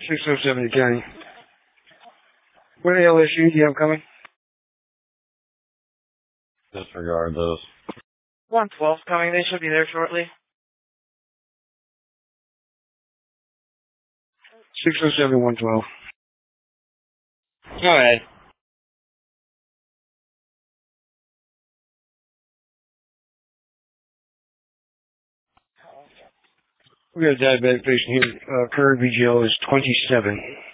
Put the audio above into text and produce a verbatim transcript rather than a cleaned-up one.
six oh seven County. What the hell issue do you have coming? Disregard those. one twelve coming. They should be there shortly. six oh seven one twelve. Alright. We got a diabetic patient here. Uh, current V G L is twenty-seven.